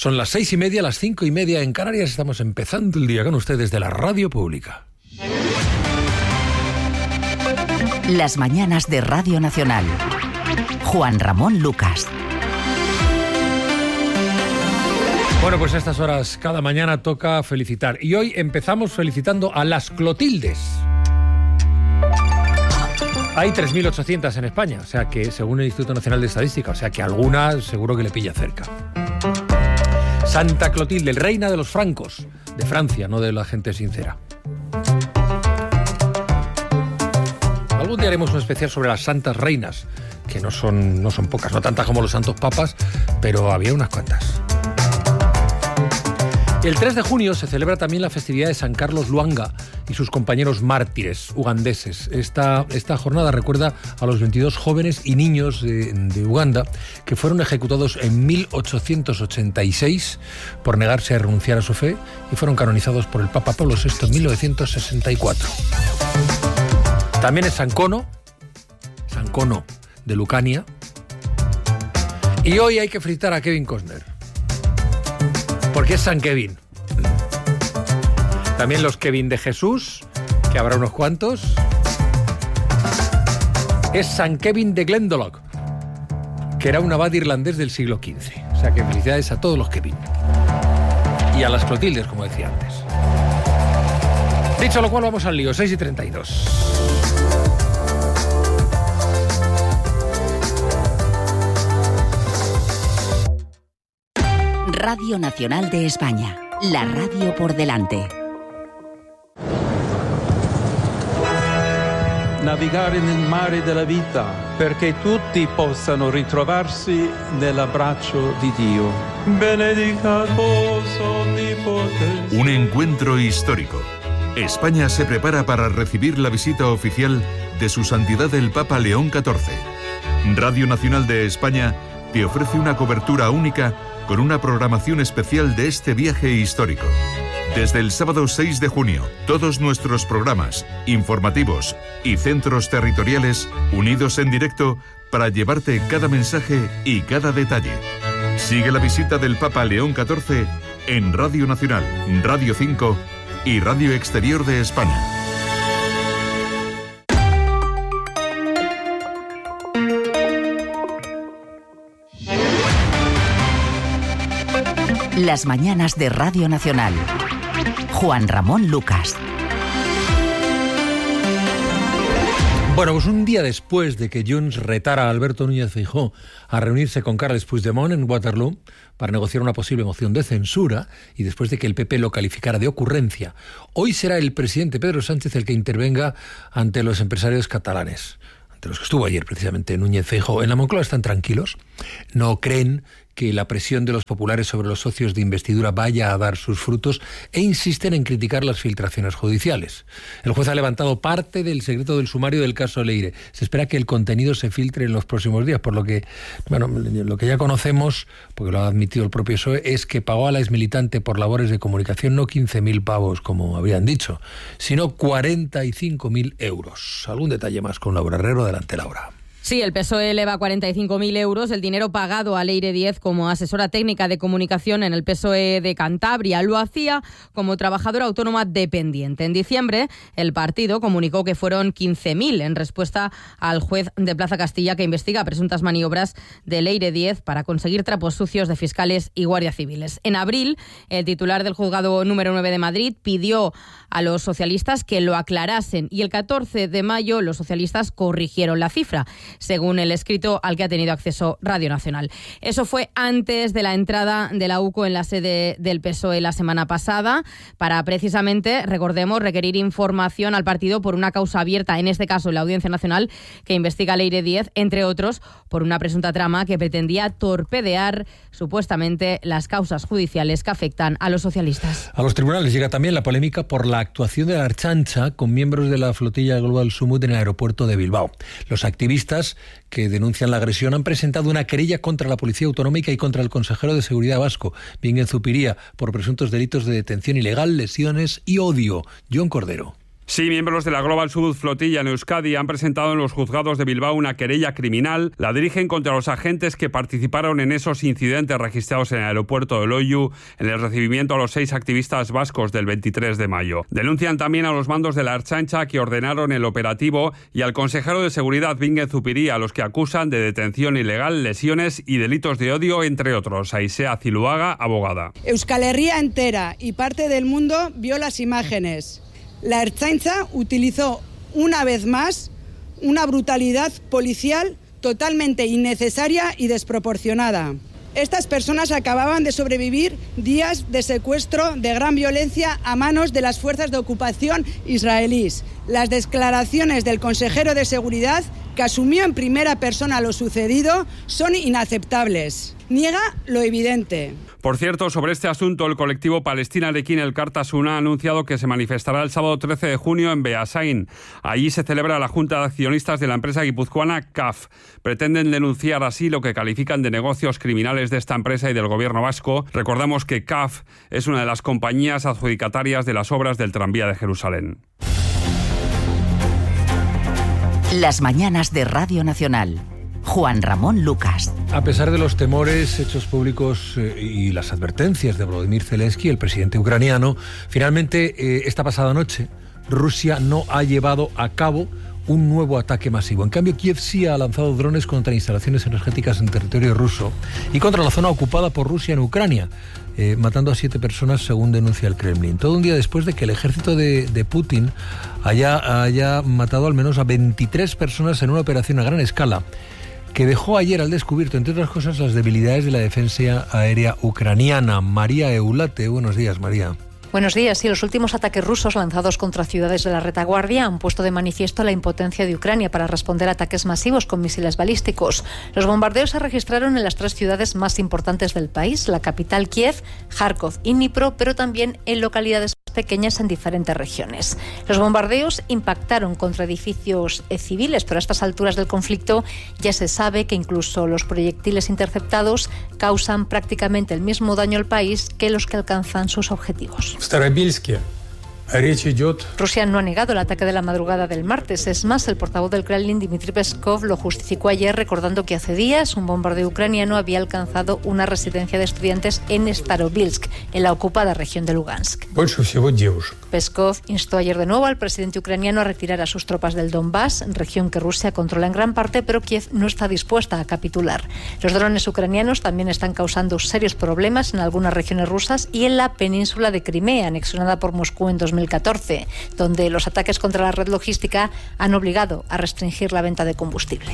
Son las 6:30, las 5:30 en Canarias. Estamos empezando el día con ustedes de la Radio Pública. Las mañanas de Radio Nacional. Juan Ramón Lucas. Bueno, pues a estas horas cada mañana toca felicitar. Y hoy empezamos felicitando a las Clotildes. Hay 3.800 en España, o sea que, según el Instituto Nacional de Estadística, o sea que alguna seguro que le pilla cerca. Santa Clotilde, reina de los francos, de Francia, no de la gente sincera. Algún día haremos un especial sobre las santas reinas, que no son pocas, no tantas como los santos papas, pero había unas cuantas. El 3 de junio se celebra también la festividad de San Carlos Luanga y sus compañeros mártires ugandeses. Esta jornada recuerda a los 22 jóvenes y niños de Uganda que fueron ejecutados en 1886 por negarse a renunciar a su fe y fueron canonizados por el Papa Pablo VI en 1964. También es San Cono de Lucania. Y hoy hay que felicitar a Kevin Costner, porque es San Kevin. También los Kevin de Jesús, que habrá unos cuantos. Es San Kevin de Glendalough, que era un abad irlandés del siglo XV. O sea que felicidades a todos los Kevin. Y a las Clotildes, como decía antes. Dicho lo cual, vamos al lío. 6:32. Radio Nacional de España. La radio por delante. Navigare nel mare della vita, perché tutti possano ritrovarsi nell'abbraccio di Dio. Benedicat vos omnipotens. Un encuentro histórico. España se prepara para recibir la visita oficial de Su Santidad el Papa León XIV. Radio Nacional de España te ofrece una cobertura única con una programación especial de este viaje histórico. Desde el sábado 6 de junio, todos nuestros programas, informativos y centros territoriales unidos en directo para llevarte cada mensaje y cada detalle. Sigue la visita del Papa León XIV en Radio Nacional, Radio 5 y Radio Exterior de España. Las mañanas de Radio Nacional. Juan Ramón Lucas. Bueno, pues un día después de que Junts retara a Alberto Núñez Feijóo a reunirse con Carles Puigdemont en Waterloo para negociar una posible moción de censura y después de que el PP lo calificara de ocurrencia, hoy será el presidente Pedro Sánchez el que intervenga ante los empresarios catalanes, ante los que estuvo ayer precisamente Núñez Feijóo. En la Moncloa están tranquilos, no creen que la presión de los populares sobre los socios de investidura vaya a dar sus frutos e insisten en criticar las filtraciones judiciales. El juez ha levantado parte del secreto del sumario del caso Leire. Se espera que el contenido se filtre en los próximos días, por lo que, bueno, lo que ya conocemos, porque lo ha admitido el propio PSOE, es que pagó a la exmilitante por labores de comunicación no 15.000 pavos, como habrían dicho, sino 45.000 euros. Algún detalle más con Laura Herrero. Adelante, Laura. Sí, el PSOE eleva 45.000 euros el dinero pagado a Leire Díez como asesora técnica de comunicación en el PSOE de Cantabria. Lo hacía como trabajadora autónoma dependiente. En diciembre, el partido comunicó que fueron 15.000 en respuesta al juez de Plaza Castilla que investiga presuntas maniobras de Leire Díez para conseguir trapos sucios de fiscales y guardias civiles. En abril, el titular del juzgado número 9 de Madrid pidió a los socialistas que lo aclarasen y el 14 de mayo los socialistas corrigieron la cifra, según el escrito al que ha tenido acceso Radio Nacional. Eso fue antes de la entrada de la UCO en la sede del PSOE la semana pasada, para precisamente, recordemos, requerir información al partido por una causa abierta, en este caso en la Audiencia Nacional, que investiga a Leire Díez, entre otros, por una presunta trama que pretendía torpedear supuestamente las causas judiciales que afectan a los socialistas. A los tribunales llega también la polémica por la actuación de la Archancha con miembros de la flotilla Global Sumut en el aeropuerto de Bilbao. Los activistas que denuncian la agresión han presentado una querella contra la Policía Autonómica y contra el consejero de Seguridad vasco, Bingen Zupiria, por presuntos delitos de detención ilegal, lesiones y odio. Jon Cordero. Sí, miembros de la Global Sud Flotilla en Euskadi han presentado en los juzgados de Bilbao una querella criminal. La dirigen contra los agentes que participaron en esos incidentes registrados en el aeropuerto de Loiu en el recibimiento a los 6 activistas vascos del 23 de mayo. Denuncian también a los mandos de la Ertzaintza que ordenaron el operativo y al consejero de seguridad Bingen Zupiria, a los que acusan de detención ilegal, lesiones y delitos de odio, entre otros. Aisea Ziluaga, abogada. Euskal Herria entera y parte del mundo vio las imágenes. La Ertzaintza utilizó una vez más una brutalidad policial totalmente innecesaria y desproporcionada. Estas personas acababan de sobrevivir días de secuestro de gran violencia a manos de las fuerzas de ocupación israelíes. Las declaraciones del consejero de seguridad, que asumió en primera persona lo sucedido, son inaceptables. Niega lo evidente. Por cierto, sobre este asunto, el colectivo palestino-alequín El Kartasuna ha anunciado que se manifestará el sábado 13 de junio en Beasain. Allí se celebra la Junta de Accionistas de la empresa guipuzcoana CAF. Pretenden denunciar así lo que califican de negocios criminales de esta empresa y del gobierno vasco. Recordamos que CAF es una de las compañías adjudicatarias de las obras del tranvía de Jerusalén. Las mañanas de Radio Nacional. Juan Ramón Lucas. A pesar de los temores hechos públicos y las advertencias de Volodymyr Zelensky, el presidente ucraniano, finalmente esta pasada noche Rusia no ha llevado a cabo un nuevo ataque masivo. En cambio, Kiev sí ha lanzado drones contra instalaciones energéticas en territorio ruso y contra la zona ocupada por Rusia en Ucrania, matando a 7 personas según denuncia el Kremlin. Todo un día después de que el ejército de Putin haya matado al menos a 23 personas en una operación a gran escala que dejó ayer al descubierto, entre otras cosas, las debilidades de la defensa aérea ucraniana. María Eulate, buenos días, María. Buenos días. Sí, los últimos ataques rusos lanzados contra ciudades de la retaguardia han puesto de manifiesto la impotencia de Ucrania para responder a ataques masivos con misiles balísticos. Los bombardeos se registraron en las 3 ciudades más importantes del país, la capital Kiev, Kharkov y Dnipro, pero también en localidades pequeñas en diferentes regiones. Los bombardeos impactaron contra edificios civiles, pero a estas alturas del conflicto ya se sabe que incluso los proyectiles interceptados causan prácticamente el mismo daño al país que los que alcanzan sus objetivos. Rusia no ha negado el ataque de la madrugada del martes. Es más, el portavoz del Kremlin, Dmitry Peskov, lo justificó ayer recordando que hace días un bombardeo ucraniano había alcanzado una residencia de estudiantes en Starobilsk, en la ocupada región de Lugansk. Peskov instó ayer de nuevo al presidente ucraniano a retirar a sus tropas del Donbass, región que Rusia controla en gran parte, pero Kiev no está dispuesta a capitular. Los drones ucranianos también están causando serios problemas en algunas regiones rusas y en la península de Crimea, anexionada por Moscú en 2014, donde los ataques contra la red logística han obligado a restringir la venta de combustible.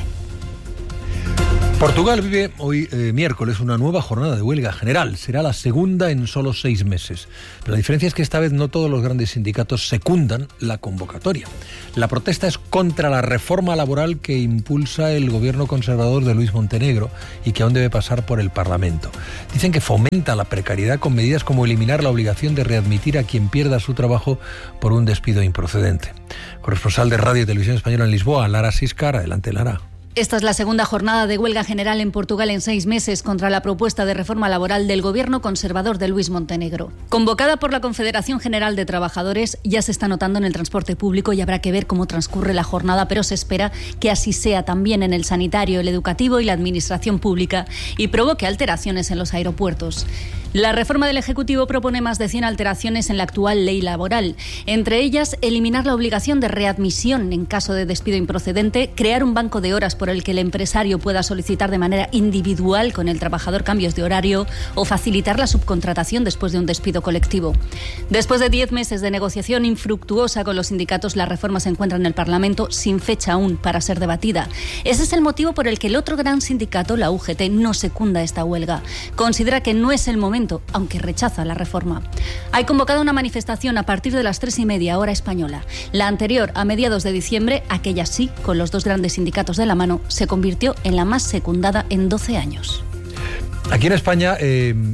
Portugal vive hoy, miércoles, una nueva jornada de huelga general. Será la segunda en solo 6 meses. Pero la diferencia es que esta vez no todos los grandes sindicatos secundan la convocatoria. La protesta es contra la reforma laboral que impulsa el gobierno conservador de Luis Montenegro y que aún debe pasar por el Parlamento. Dicen que fomenta la precariedad con medidas como eliminar la obligación de readmitir a quien pierda su trabajo por un despido improcedente. Corresponsal de Radio y Televisión Española en Lisboa, Lara Siscar. Adelante, Lara. Esta es la segunda jornada de huelga general en Portugal en 6 meses contra la propuesta de reforma laboral del gobierno conservador de Luis Montenegro. Convocada por la Confederación General de Trabajadores, ya se está notando en el transporte público y habrá que ver cómo transcurre la jornada, pero se espera que así sea también en el sanitario, el educativo y la administración pública y provoque alteraciones en los aeropuertos. La reforma del Ejecutivo propone más de 100 alteraciones en la actual ley laboral. Entre ellas, eliminar la obligación de readmisión en caso de despido improcedente, crear un banco de horas por el que el empresario pueda solicitar de manera individual con el trabajador cambios de horario o facilitar la subcontratación después de un despido colectivo. Después de 10 meses de negociación infructuosa con los sindicatos, la reforma se encuentra en el Parlamento sin fecha aún para ser debatida. Ese es el motivo por el que el otro gran sindicato, la UGT, no secunda esta huelga. Considera que no es el momento, aunque rechaza la reforma. Hay convocado una manifestación a partir de las 3:30 hora española. La anterior, a mediados de diciembre, aquella sí, con los 2 grandes sindicatos de la mano, se convirtió en la más secundada en 12 años. Aquí en España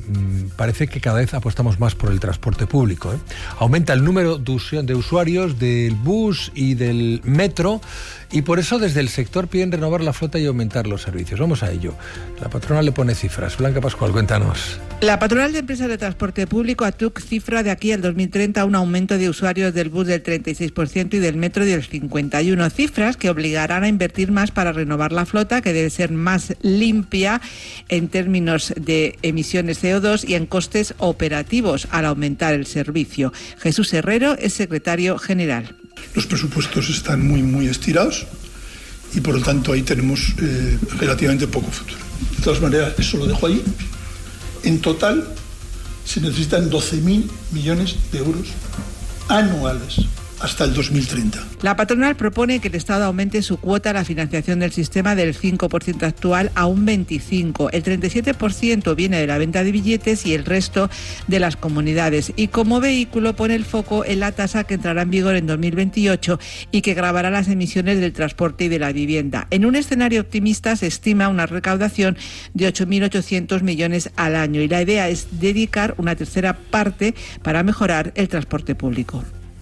parece que cada vez apostamos más por el transporte público, ¿eh? Aumenta el número de usuarios del bus y del metro, y por eso desde el sector piden renovar la flota y aumentar los servicios. Vamos a ello. La patronal le pone cifras. Blanca Pascual, cuéntanos. La patronal de empresas de transporte público, ATUC, cifra de aquí al 2030 un aumento de usuarios del bus del 36% y del metro del 51%. Cifras que obligarán a invertir más para renovar la flota, que debe ser más limpia en términos de emisiones CO2 y en costes operativos al aumentar el servicio. Jesús Herrero es secretario general. Los presupuestos están muy estirados y por lo tanto ahí tenemos relativamente poco futuro. De todas maneras, eso lo dejo ahí. En total se necesitan 12.000 millones de euros anuales hasta el 2030. La patronal propone que el Estado aumente su cuota a la financiación del sistema del 5% actual a un 25%. El 37% viene de la venta de billetes y el resto de las comunidades. Y como vehículo pone el foco en la tasa que entrará en vigor en 2028 y que gravará las emisiones del transporte y de la vivienda. En un escenario optimista se estima una recaudación de 8.800 millones al año y la idea es dedicar una tercera parte para mejorar el transporte público.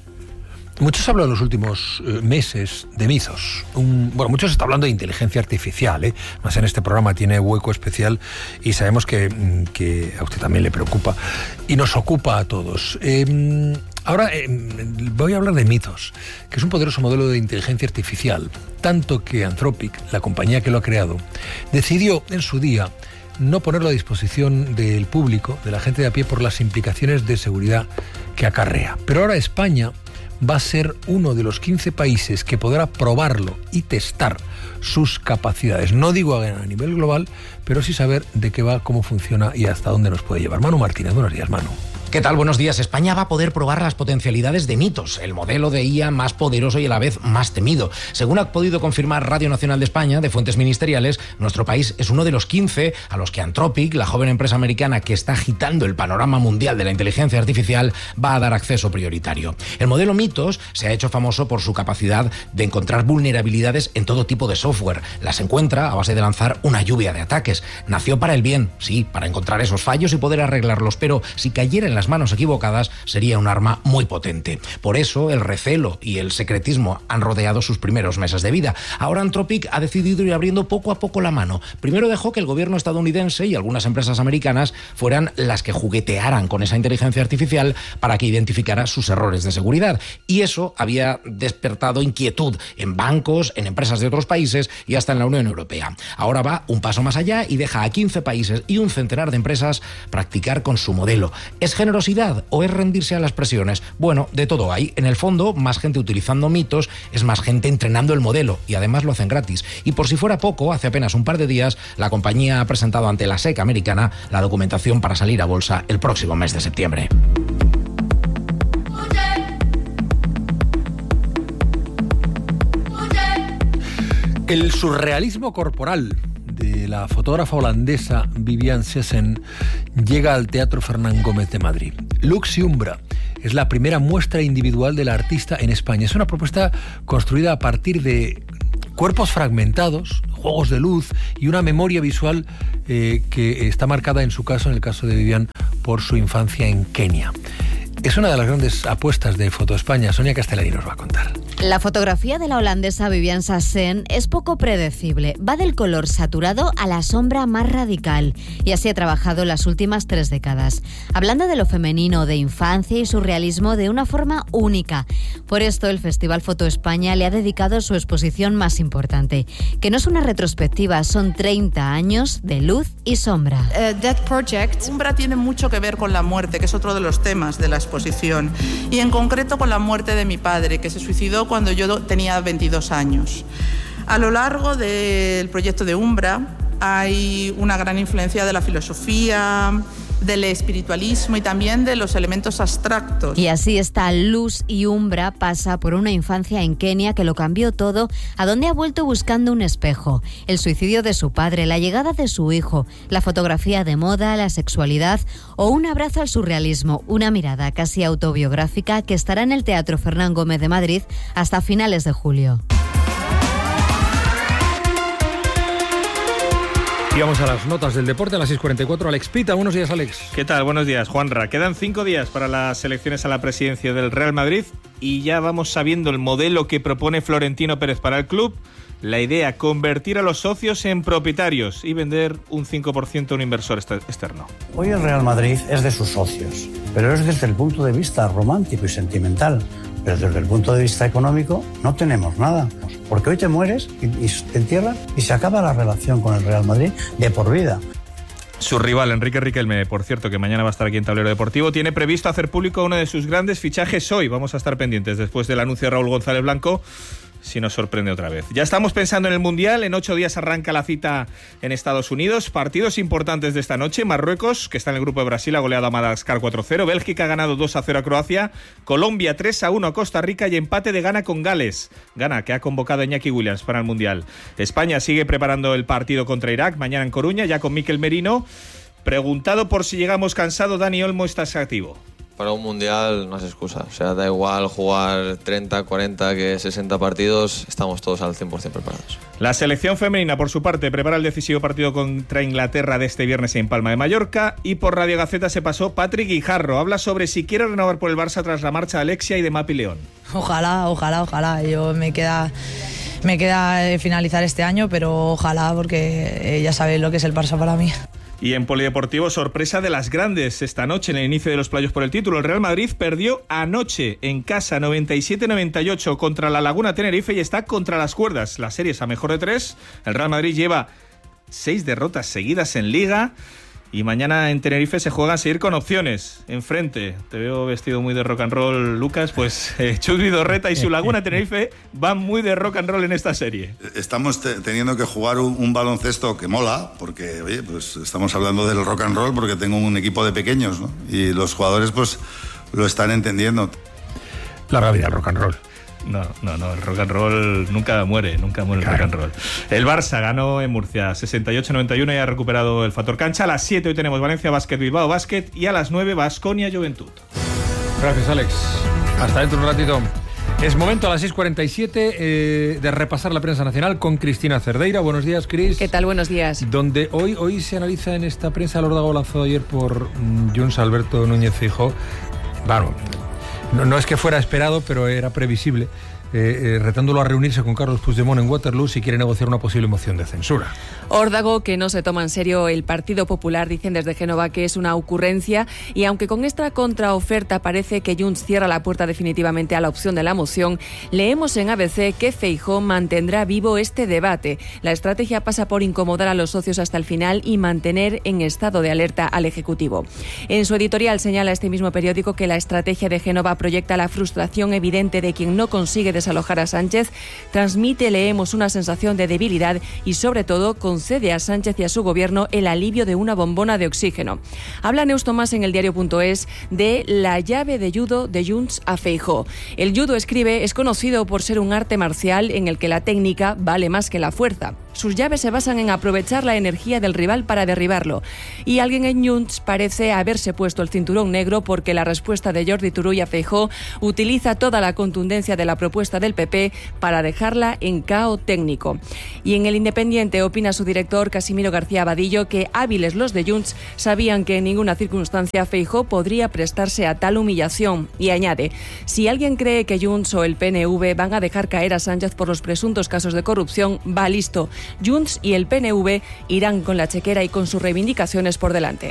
Muchos hablan en los últimos meses de mitos. Muchos están hablando de inteligencia artificial, Más en este programa tiene hueco especial y sabemos que a usted también le preocupa y nos ocupa a todos. Ahora voy a hablar de mitos, que es un poderoso modelo de inteligencia artificial, tanto que Anthropic, la compañía que lo ha creado, decidió en su día no ponerlo a disposición del público, de la gente de a pie, por las implicaciones de seguridad que acarrea. Pero ahora España va a ser uno de los 15 países que podrá probarlo y testar sus capacidades. No digo a nivel global, pero sí saber de qué va, cómo funciona y hasta dónde nos puede llevar. Manu Martínez, buenos días, Manu. ¿Qué tal? Buenos días. España va a poder probar las potencialidades de Mitos, el modelo de IA más poderoso y a la vez más temido. Según ha podido confirmar Radio Nacional de España, de fuentes ministeriales, nuestro país es uno de los 15 a los que Anthropic, la joven empresa americana que está agitando el panorama mundial de la inteligencia artificial, va a dar acceso prioritario. El modelo Mitos se ha hecho famoso por su capacidad de encontrar vulnerabilidades en todo tipo de software. Las encuentra a base de lanzar una lluvia de ataques. Nació para el bien, sí, para encontrar esos fallos y poder arreglarlos, pero si cayera en las manos equivocadas sería un arma muy potente. Por eso el recelo y el secretismo han rodeado sus primeros meses de vida. Ahora Anthropic ha decidido ir abriendo poco a poco la mano. Primero dejó que el gobierno estadounidense y algunas empresas americanas fueran las que juguetearan con esa inteligencia artificial para que identificara sus errores de seguridad. Y eso había despertado inquietud en bancos, en empresas de otros países y hasta en la Unión Europea. Ahora va un paso más allá y deja a 15 países y un centenar de empresas practicar con su modelo. ¿Es generosidad o es rendirse a las presiones? Bueno, de todo hay. En el fondo, más gente utilizando Mitos es más gente entrenando el modelo y además lo hacen gratis. Y por si fuera poco, hace apenas un par de días, la compañía ha presentado ante la SEC americana la documentación para salir a bolsa el próximo mes de septiembre. El surrealismo corporal de la fotógrafa holandesa Viviane Sessen llega al Teatro Fernán Gómez de Madrid. Lux y Umbra es la primera muestra individual de la artista en España. Es una propuesta construida a partir de cuerpos fragmentados, juegos de luz y una memoria visual que está marcada, en su caso, en el caso de Viviane, por su infancia en Kenia. Es una de las grandes apuestas de Foto España. Sonia Castellani nos va a contar. La fotografía de la holandesa Viviane Sessen es poco predecible. Va del color saturado a la sombra más radical. Y así ha trabajado las últimas 3 décadas. Hablando de lo femenino, de infancia y surrealismo de una forma única. Por esto, el Festival Foto España le ha dedicado su exposición más importante. Que no es una retrospectiva, son 30 años de luz y sombra. Umbra tiene mucho que ver con la muerte, que es otro de los temas de la exposición. Y en concreto con la muerte de mi padre, que se suicidó cuando yo tenía 22 años. A lo largo del proyecto de Umbra hay una gran influencia de la filosofía, del espiritualismo y también de los elementos abstractos. Y así esta Luz y Umbra pasa por una infancia en Kenia que lo cambió todo, a donde ha vuelto buscando un espejo. El suicidio de su padre, la llegada de su hijo, la fotografía de moda, la sexualidad o un abrazo al surrealismo, una mirada casi autobiográfica que estará en el Teatro Fernán Gómez de Madrid hasta finales de julio. Y vamos a las notas del deporte a las 6:44. Alex Pita, buenos días, Alex. ¿Qué tal? Buenos días, Juanra. Quedan 5 días para las elecciones a la presidencia del Real Madrid y ya vamos sabiendo el modelo que propone Florentino Pérez para el club. La idea, convertir a los socios en propietarios y vender un 5% a un inversor externo. Hoy el Real Madrid es de sus socios, pero es desde el punto de vista romántico y sentimental. Pero desde el punto de vista económico no tenemos nada. Porque hoy te mueres y te entierran y se acaba la relación con el Real Madrid de por vida. Su rival, Enrique Riquelme, por cierto, que mañana va a estar aquí en Tablero Deportivo, tiene previsto hacer público uno de sus grandes fichajes hoy. Vamos a estar pendientes después del anuncio de Raúl González Blanco, si nos sorprende otra vez. Ya estamos pensando en el Mundial. En 8 días arranca la cita en Estados Unidos. Partidos importantes de esta noche. Marruecos, que está en el grupo de Brasil, ha goleado a Madagascar 4-0. Bélgica ha ganado 2-0 a Croacia. Colombia 3-1 a Costa Rica y empate de Ghana con Gales. Ghana, que ha convocado a Iñaki Williams para el Mundial. España sigue preparando el partido contra Irak mañana en Coruña, ya con Mikel Merino. Preguntado por si llegamos cansados, Dani Olmo está activo. Para un Mundial no es excusa, o sea, da igual jugar 30, 40 que 60 partidos, estamos todos al 100% preparados. La selección femenina, por su parte, prepara el decisivo partido contra Inglaterra de este viernes en Palma de Mallorca, y por Radio Gaceta se pasó Patrick Guijarro, habla sobre si quiere renovar por el Barça tras la marcha de Alexia y de Mapi León. Ojalá, yo me queda finalizar este año, pero ojalá, porque ya sabéis lo que es el Barça para mí. Y en polideportivo, sorpresa de las grandes esta noche en el inicio de los playoffs por el título. El Real Madrid perdió anoche en casa 97-98 contra la Laguna Tenerife y está contra las cuerdas. La serie es a mejor de 3. El Real Madrid lleva 6 derrotas seguidas en Liga. Y mañana en Tenerife se juega a seguir con opciones. Enfrente, te veo vestido muy de rock and roll, Lucas, pues Chus Vidorreta y su Laguna Tenerife van muy de rock and roll en esta serie. Estamos teniendo que jugar un baloncesto que mola, porque oye, pues estamos hablando del rock and roll porque tengo un equipo de pequeños, ¿no? Y los jugadores pues lo están entendiendo. Larga vida el rock and roll. No, el rock and roll nunca muere el rock and roll. El Barça ganó en Murcia 68-91 y ha recuperado el factor cancha. A las 7 hoy tenemos Valencia Basket, Bilbao Basket, y a las 9 Baskonia Juventud. Gracias, Alex. Hasta dentro de un ratito. Es momento a las 6:47 de repasar la prensa nacional con Cristina Cerdeira. Buenos días, Cris. ¿Qué tal? Buenos días. Donde hoy se analiza en esta prensa el órdago lanzado ayer por Junts Alberto Núñez Feijóo. Bueno, no es que fuera esperado, pero era previsible, retándolo a reunirse con Carlos Puigdemont en Waterloo si quiere negociar una posible moción de censura. Órdago que no se toma en serio el Partido Popular, dicen desde Génova que es una ocurrencia, y aunque con esta contraoferta parece que Junts cierra la puerta definitivamente a la opción de la moción, leemos en ABC que Feijóo mantendrá vivo este debate. La estrategia pasa por incomodar a los socios hasta el final y mantener en estado de alerta al Ejecutivo. En su editorial señala este mismo periódico que la estrategia de Génova proyecta la frustración evidente de quien no consigue desalojar a Sánchez, transmite, leemos, una sensación de debilidad y sobre todo concede a Sánchez y a su gobierno el alivio de una bombona de oxígeno. Habla Neus Tomás en el diario.es de la llave de judo de Junts a Feijóo. El judo, escribe, es conocido por ser un arte marcial en el que la técnica vale más que la fuerza. Sus llaves se basan en aprovechar la energía del rival para derribarlo. Y alguien en Junts parece haberse puesto el cinturón negro porque la respuesta de Jordi Turull a Feijóo utiliza toda la contundencia de la propuesta del PP para dejarla en caos técnico. Y en El Independiente opina su director Casimiro García Abadillo que hábiles los de Junts sabían que en ninguna circunstancia Feijóo podría prestarse a tal humillación. Y añade, si alguien cree que Junts o el PNV van a dejar caer a Sánchez por los presuntos casos de corrupción, va listo. Junts y el PNV irán con la chequera y con sus reivindicaciones por delante.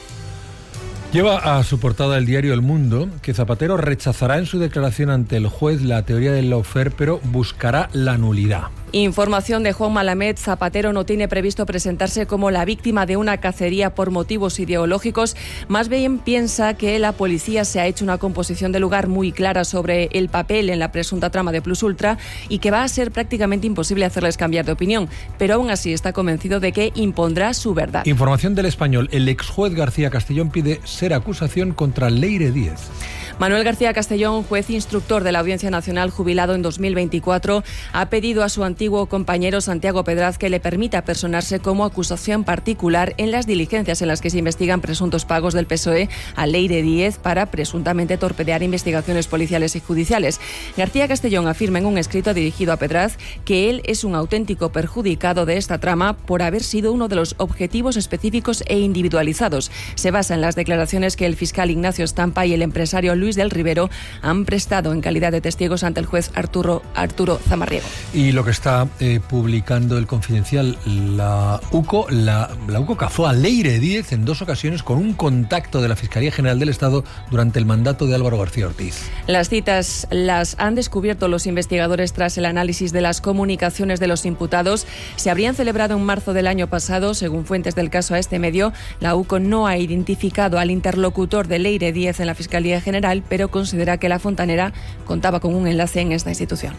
Lleva a su portada el diario El Mundo que Zapatero rechazará en su declaración ante el juez la teoría del lawfare, pero buscará la nulidad. Información de Juan Malamed. Zapatero no tiene previsto presentarse como la víctima de una cacería por motivos ideológicos. Más bien piensa que la policía se ha hecho una composición de lugar muy clara sobre el papel en la presunta trama de Plus Ultra y que va a ser prácticamente imposible hacerles cambiar de opinión. Pero aún así está convencido de que impondrá su verdad. Información del Español. El exjuez García Castellón pide ser acusación contra Leire Díez. Manuel García Castellón, juez instructor de la Audiencia Nacional, jubilado en 2024, ha pedido a su antiguo antiguo compañero Santiago Pedraz que le permita personarse como acusación particular en las diligencias en las que se investigan presuntos pagos del PSOE a Leire Díez para presuntamente torpedear investigaciones policiales y judiciales. García Castellón afirma en un escrito dirigido a Pedraz que él es un auténtico perjudicado de esta trama por haber sido uno de los objetivos específicos e individualizados. Se basa en las declaraciones que el fiscal Ignacio Estampa y el empresario Luis del Rivero han prestado en calidad de testigos ante el juez Arturo Zamarriego. Y lo que está publicando el Confidencial, la UCO cazó a Leire Díez en 2 ocasiones con un contacto de la Fiscalía General del Estado durante el mandato de Álvaro García Ortiz. Las citas las han descubierto los investigadores tras el análisis de las comunicaciones de los imputados. Se habrían celebrado en marzo del año pasado, según fuentes del caso a este medio. La UCO no ha identificado al interlocutor de Leire Díez en la Fiscalía General, pero considera que la fontanera contaba con un enlace en esta institución.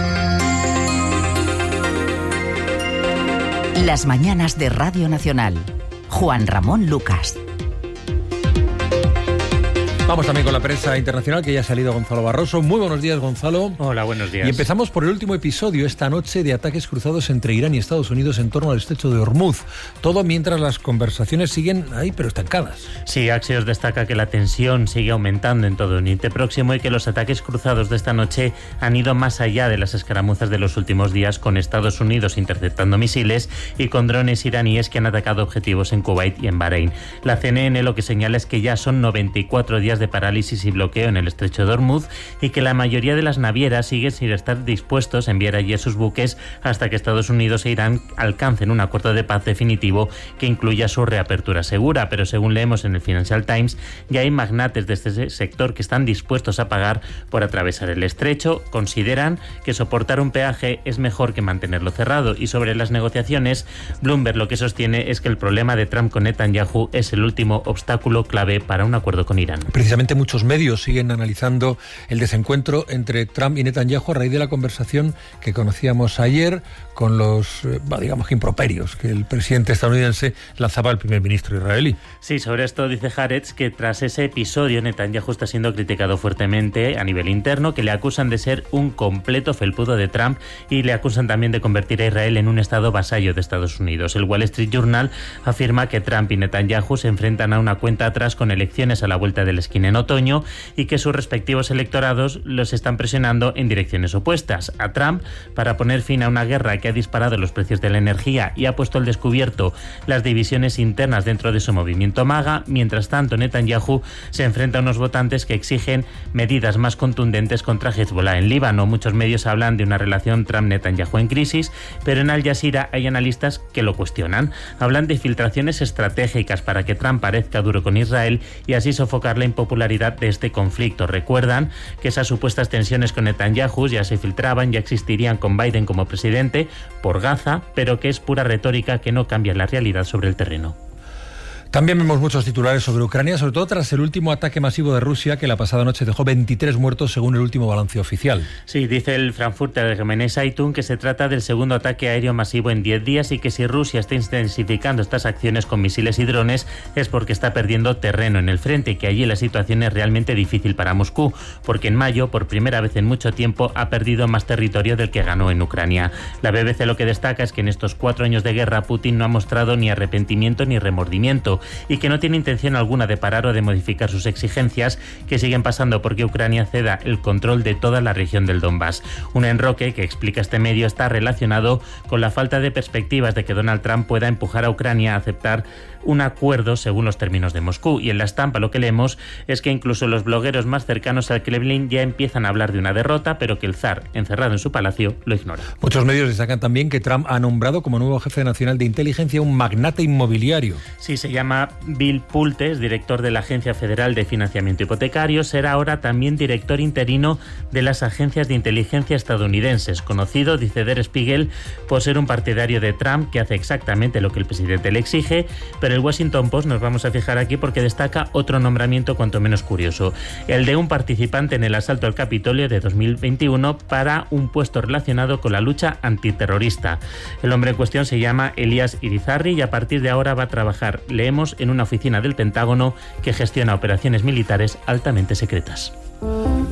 Las mañanas de Radio Nacional. Juan Ramón Lucas. Vamos también con la prensa internacional, que ya ha salido Gonzalo Barroso. Muy buenos días, Gonzalo. Hola, buenos días. Y empezamos por el último episodio esta noche de ataques cruzados entre Irán y Estados Unidos en torno al estrecho de Hormuz. Todo mientras las conversaciones siguen ahí, pero estancadas. Sí, Axios destaca que la tensión sigue aumentando en todo Oriente Próximo y que los ataques cruzados de esta noche han ido más allá de las escaramuzas de los últimos días, con Estados Unidos interceptando misiles y con drones iraníes que han atacado objetivos en Kuwait y en Bahrein. La CNN lo que señala es que ya son 94 días de parálisis y bloqueo en el estrecho de Hormuz y que la mayoría de las navieras siguen sin estar dispuestos a enviar allí sus buques hasta que Estados Unidos e Irán alcancen un acuerdo de paz definitivo que incluya su reapertura segura. Pero según leemos en el Financial Times, ya hay magnates de este sector que están dispuestos a pagar por atravesar el estrecho. Consideran que soportar un peaje es mejor que mantenerlo cerrado. Y sobre las negociaciones, Bloomberg lo que sostiene es que el problema de Trump con Netanyahu es el último obstáculo clave para un acuerdo con Irán. Precisamente muchos medios siguen analizando el desencuentro entre Trump y Netanyahu a raíz de la conversación que conocíamos ayer con los, digamos, improperios que el presidente estadounidense lanzaba al primer ministro israelí. Sí, sobre esto dice Haaretz que tras ese episodio Netanyahu está siendo criticado fuertemente a nivel interno, que le acusan de ser un completo felpudo de Trump y le acusan también de convertir a Israel en un estado vasallo de Estados Unidos. El Wall Street Journal afirma que Trump y Netanyahu se enfrentan a una cuenta atrás con elecciones a la vuelta de la esquina en otoño y que sus respectivos electorados los están presionando en direcciones opuestas. A Trump para poner fin a una guerra que ha disparado los precios de la energía y ha puesto al descubierto las divisiones internas dentro de su movimiento MAGA. Mientras tanto, Netanyahu se enfrenta a unos votantes que exigen medidas más contundentes contra Hezbollah en Líbano. Muchos medios hablan de una relación Trump-Netanyahu en crisis, pero en Al Jazeera hay analistas que lo cuestionan. Hablan de filtraciones estratégicas para que Trump parezca duro con Israel y así sofocar la impopularidad de este conflicto. Recuerdan que esas supuestas tensiones con Netanyahu ya se filtraban, ya existirían con Biden como presidente por Gaza, pero que es pura retórica que no cambia la realidad sobre el terreno. También vemos muchos titulares sobre Ucrania, sobre todo tras el último ataque masivo de Rusia, que la pasada noche dejó 23 muertos según el último balance oficial. Sí, dice el Frankfurter Allgemeine Zeitung que se trata del segundo ataque aéreo masivo en 10 días y que si Rusia está intensificando estas acciones con misiles y drones es porque está perdiendo terreno en el frente y que allí la situación es realmente difícil para Moscú, porque en mayo, por primera vez en mucho tiempo, ha perdido más territorio del que ganó en Ucrania. La BBC lo que destaca es que en estos 4 años de guerra Putin no ha mostrado ni arrepentimiento ni remordimiento y que no tiene intención alguna de parar o de modificar sus exigencias, que siguen pasando porque Ucrania ceda el control de toda la región del Donbass. Un enroque que explica este medio está relacionado con la falta de perspectivas de que Donald Trump pueda empujar a Ucrania a aceptar un acuerdo según los términos de Moscú. Y en la estampa lo que leemos es que incluso los blogueros más cercanos al Kremlin ya empiezan a hablar de una derrota, pero que el zar, encerrado en su palacio, lo ignora. Muchos medios destacan también que Trump ha nombrado como nuevo jefe nacional de inteligencia un magnate inmobiliario. Sí, se llama Bill Pulte, director de la Agencia Federal de Financiamiento Hipotecario. Será ahora también director interino de las agencias de inteligencia estadounidenses, conocido, dice Der Spiegel, por ser un partidario de Trump que hace exactamente lo que el presidente le exige, pero el Washington Post nos vamos a fijar aquí porque destaca otro nombramiento cuanto menos curioso, el de un participante en el asalto al Capitolio de 2021 para un puesto relacionado con la lucha antiterrorista. El hombre en cuestión se llama Elías Irizarry y a partir de ahora va a trabajar, leemos, en una oficina del Pentágono que gestiona operaciones militares altamente secretas.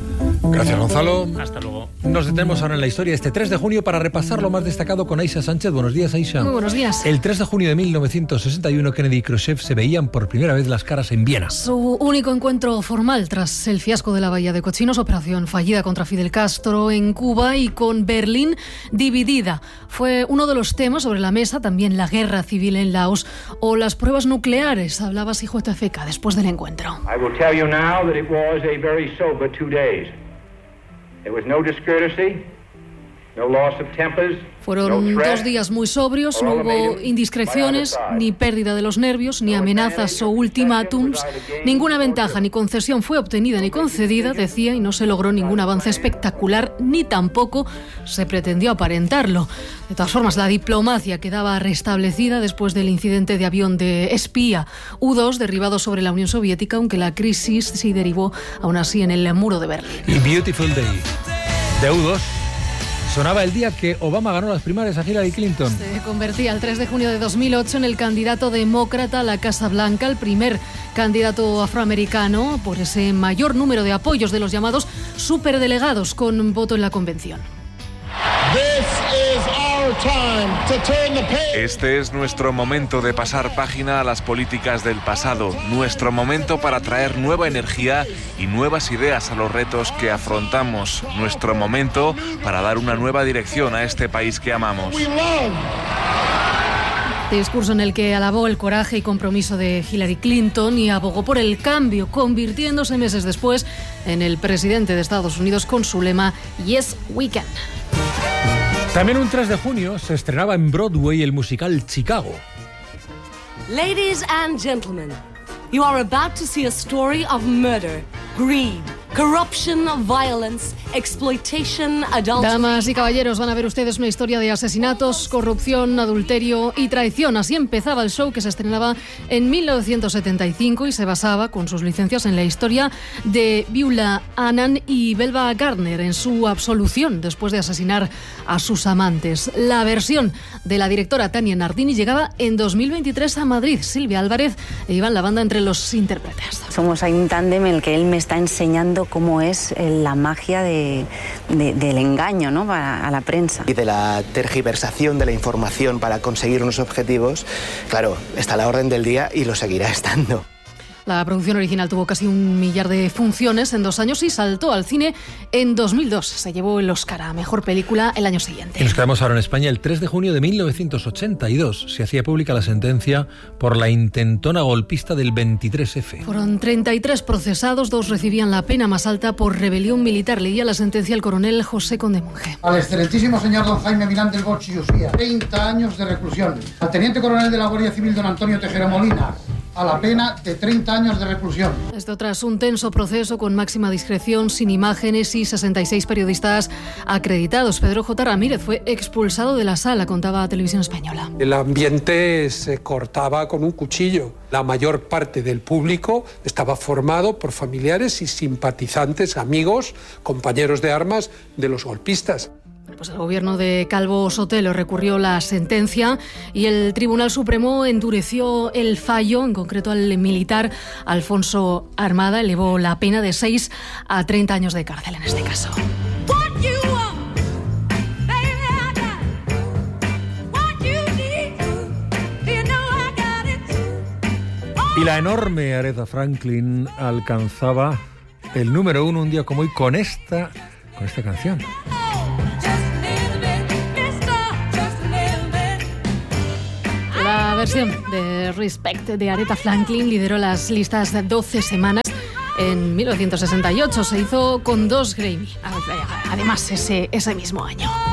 Gracias, Gonzalo. Hasta luego. Nos detenemos ahora en la historia este 3 de junio para repasar lo más destacado con Aisha Sánchez. Buenos días, Aisha. Muy buenos días. El 3 de junio de 1961, Kennedy y Khrushchev se veían por primera vez las caras en Viena. Su único encuentro formal tras el fiasco de la Bahía de Cochinos, operación fallida contra Fidel Castro en Cuba y con Berlín dividida. Fue uno de los temas sobre la mesa, también la guerra civil en Laos o las pruebas nucleares. Hablaba JFK después del encuentro. I will tell you now that it was a very sober 2 days. There was no discourtesy, no loss of tempers. Fueron 2 días muy sobrios, no hubo indiscreciones, ni pérdida de los nervios, ni amenazas o ultimátums. Ninguna ventaja ni concesión fue obtenida ni concedida, decía, y no se logró ningún avance espectacular, ni tampoco se pretendió aparentarlo. De todas formas, la diplomacia quedaba restablecida después del incidente de avión de espía U-2 derribado sobre la Unión Soviética, aunque la crisis sí derivó aún así en el muro de Berlín. Y Beautiful Day de U-2 sonaba el día que Obama ganó las primarias a Hillary Clinton. Se convertía el 3 de junio de 2008 en el candidato demócrata a la Casa Blanca, el primer candidato afroamericano por ese mayor número de apoyos de los llamados superdelegados con voto en la convención. Este es nuestro momento de pasar página a las políticas del pasado, nuestro momento para traer nueva energía y nuevas ideas a los retos que afrontamos, nuestro momento para dar una nueva dirección a este país que amamos. Discurso en el que alabó el coraje y compromiso de Hillary Clinton y abogó por el cambio, convirtiéndose meses después en el presidente de Estados Unidos con su lema Yes, we can. También un 3 de junio se estrenaba en Broadway el musical Chicago. Ladies and gentlemen, you are about to see a story of murder, greed, corruption, violence, exploitation, adultery. Damas y caballeros, van a ver ustedes una historia de asesinatos, corrupción, adulterio y traición. Así empezaba el show, que se estrenaba en 1975 y se basaba, con sus licencias, en la historia de Beulah Annan y Belva Gardner en su absolución después de asesinar a sus amantes. La versión de la directora Tania Nardini llegaba en 2023 a Madrid. Silvia Álvarez e Iván Lavanda entre los intérpretes. Somos ahí un tándem en el que él me está enseñando cómo es la magia del engaño, ¿no?, a la prensa. Y de la tergiversación de la información para conseguir unos objetivos, claro, está a la orden del día y lo seguirá estando. La producción original tuvo casi 1 millar de funciones en 2 años y saltó al cine en 2002. Se llevó el Oscar a Mejor Película el año siguiente. Y nos quedamos ahora en España. El 3 de junio de 1982 se hacía pública la sentencia por la intentona golpista del 23F. Fueron 33 procesados, 2 recibían la pena más alta por rebelión militar. Leía la sentencia el coronel José Conde Monge. Al excelentísimo señor don Jaime Milán del Bosch y Usía, 30 años de reclusión. Al teniente coronel de la Guardia Civil don Antonio Tejera Molina, a la pena de 30 años de reclusión. Esto tras un tenso proceso con máxima discreción, sin imágenes y 66 periodistas acreditados. Pedro J. Ramírez fue expulsado de la sala, contaba a Televisión Española. El ambiente se cortaba con un cuchillo. La mayor parte del público estaba formado por familiares y simpatizantes, amigos, compañeros de armas de los golpistas. Pues el gobierno de Calvo Sotelo recurrió la sentencia y el Tribunal Supremo endureció el fallo, en concreto al militar Alfonso Armada, elevó la pena de 6 a 30 años de cárcel en este caso. Y la enorme Aretha Franklin alcanzaba el número 1 un día como hoy con esta canción. La versión de Respect de Aretha Franklin lideró las listas de 12 semanas en 1968. Se hizo con 2 Grammy, además ese mismo año.